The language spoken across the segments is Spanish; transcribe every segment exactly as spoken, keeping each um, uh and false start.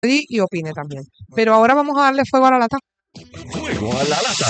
y opine también. Pero ahora vamos a darle fuego a la lata. Fuego a la lata.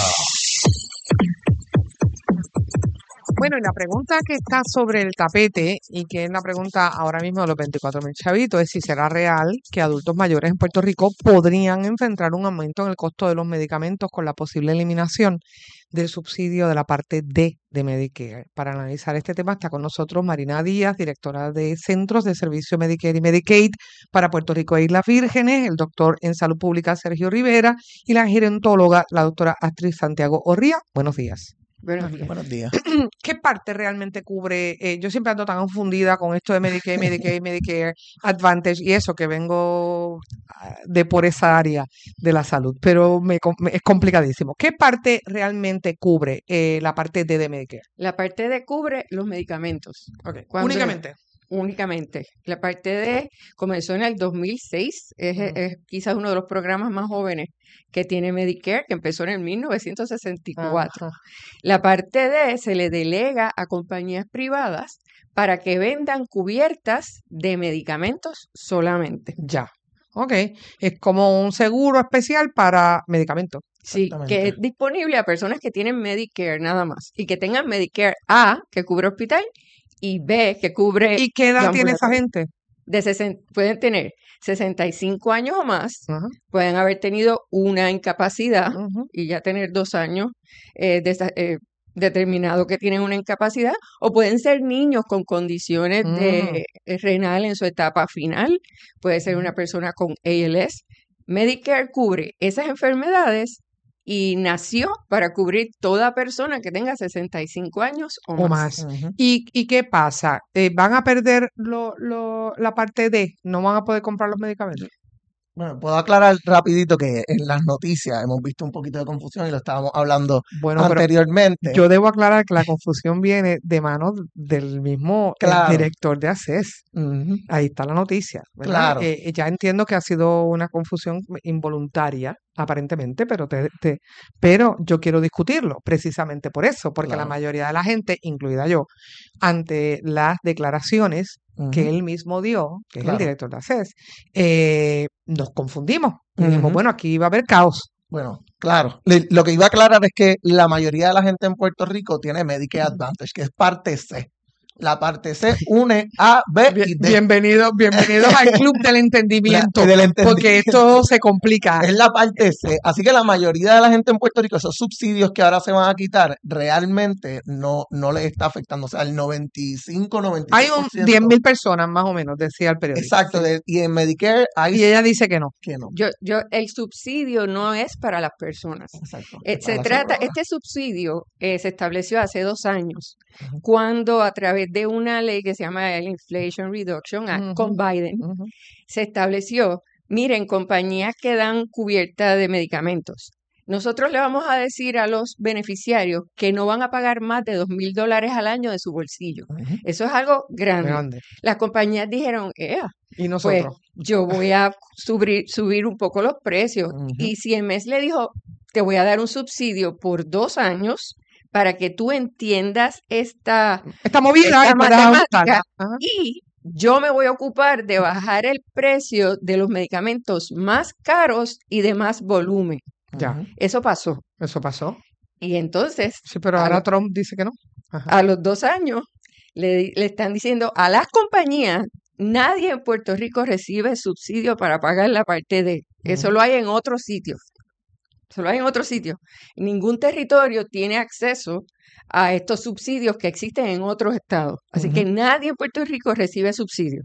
Bueno, y la pregunta que está sobre el tapete y que es la pregunta ahora mismo de los veinticuatro mil chavitos es si será real que adultos mayores en Puerto Rico podrían enfrentar un aumento en el costo de los medicamentos con la posible eliminación del subsidio de la parte D de Medicare. Para analizar este tema está con nosotros Marina Díaz, directora de Centros de Servicio Medicare y Medicaid para Puerto Rico e Islas Vírgenes, el doctor en Salud Pública Sergio Rivera y la gerontóloga, la doctora Astrid Santiago Orría. Buenos días. Buenos días. Buenos días. ¿Qué parte realmente cubre? Eh, yo siempre ando tan confundida con esto de Medicaid, Medicaid, Medicare Advantage y eso, que vengo ah, de por esa área de la salud, pero me, com- me- es complicadísimo. ¿Qué parte realmente cubre eh, la parte D de Medicare? La parte D cubre los medicamentos. Okay. Cuando- Únicamente. Únicamente. La parte D comenzó en el dos mil seis. Es, Ujú. es quizás uno de los programas más jóvenes que tiene Medicare, que empezó en el mil novecientos sesenta y cuatro. Ajá. La parte D se le delega a compañías privadas para que vendan cubiertas de medicamentos solamente. Ya. Ok. Es como un seguro especial para medicamentos. Sí, Exactamente. que es disponible a personas que tienen Medicare nada más y que tengan Medicare A, que cubre hospital, y B, que cubre ¿Y qué edad de tiene esa ambulatorio. gente? De sesen- pueden tener sesenta y cinco años o más, Ajá. pueden haber tenido una incapacidad Ujú. y ya tener dos años eh, de esa- eh, determinado que tienen una incapacidad, o pueden ser niños con condiciones de eh, renal en su etapa final, puede ser una persona con A L S. Medicare cubre esas enfermedades y nació para cubrir toda persona que tenga sesenta y cinco años o O más. más. Ujú. ¿Y, y qué pasa? Eh, ¿van a perder lo, lo- la parte D? ¿No van a poder comprar los medicamentos? Bueno, puedo aclarar rapidito que en las noticias hemos visto un poquito de confusión y lo estábamos hablando Bueno, pero anteriormente. yo debo aclarar que la confusión viene de manos del mismo eh, Claro. director de A C E S. Ujú. Ahí está la noticia, ¿verdad? Claro. Eh, ya entiendo que ha sido una confusión involuntaria, aparentemente, pero, te- te- pero yo quiero discutirlo precisamente por eso, porque la Claro. mayoría de la gente, incluida yo, ante las declaraciones que Ujú. él mismo dio, que es el Claro. director de A C E S, eh, nos confundimos y dijimos, Ujú. bueno, aquí va a haber caos. Bueno, claro. Le- Lo que iba a aclarar es que la mayoría de la gente en Puerto Rico tiene Medicare Advantage, que es parte C. La parte C une A, B Bien- y D. bienvenidos, bienvenidos al club del La- entendimiento, del porque entendimiento. esto se complica. Es la parte C. Así que la mayoría de la gente en Puerto Rico, esos subsidios que ahora se van a quitar, realmente no, no les está afectando. O sea, el noventa y cinco, Hay un noventa y seis por ciento. diez mil personas más o menos, decía el periodista. Exacto. Sí. de- y en Medicare hay Y ella dice que no. que no. Yo, yo, el subsidio no es para las personas. Exacto. Eh, Es se para la trata, aseguradora. este subsidio eh, se estableció hace dos años, Ujú. cuando a través de una ley que se llama el Inflation Reduction Act Ujú, con Biden, ujú. se estableció, miren, compañías que dan cubierta de medicamentos. Nosotros le vamos a decir a los beneficiarios que no van a pagar más de dos mil dólares al año de su bolsillo. Ujú. Eso es algo grande. Grande. Las compañías dijeron, "Ea, Y pues nosotros. yo voy a subir, subir un poco los precios." Ujú. Y C M S le dijo, te voy a dar un subsidio por dos años para que tú entiendas esta, Esta movida esta y puedas matemática ajustarla. Ajá. y yo me voy a ocupar de bajar el precio de los medicamentos más caros y de más volumen. Ya, Ujú. Eso pasó. eso pasó. Y entonces, Sí, pero a, ahora lo- Trump dice que no. Ajá. a los dos años, le, di- le están diciendo a las compañías, nadie en Puerto Rico recibe subsidio para pagar la parte D. Eso Ujú. lo hay en otros sitios. Eso lo hay en otros sitios. Ningún territorio tiene acceso a estos subsidios que existen en otros estados. Así que Ujú. nadie en Puerto Rico recibe subsidio.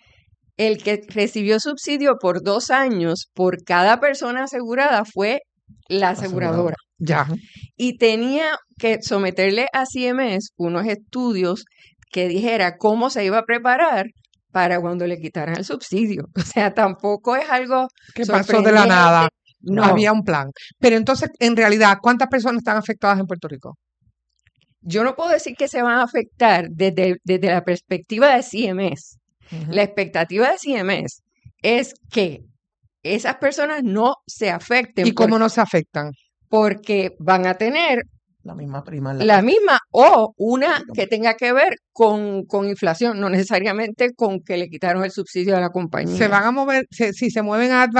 El que recibió subsidio por dos años por cada persona asegurada fue la aseguradora. Aseguradora. Ya. Ujú. Y tenía que someterle a C M S unos estudios que dijera cómo se iba a preparar para cuando le quitaran el subsidio. O sea, tampoco es algo ¿Qué pasó de la sorprendente. nada? No, Había un plan. Pero entonces, en realidad, ¿cuántas personas están afectadas en Puerto Rico? yo no puedo decir que se van a afectar desde, desde la perspectiva de C M S. Ujú. La expectativa de C M S es que esas personas no se afecten ¿Y por- cómo no se afectan? porque van a tener La misma prima en la la parte. misma o una que tenga que ver con, con inflación, no necesariamente con que le quitaron el subsidio a la compañía. Se van a mover, se- si se mueven a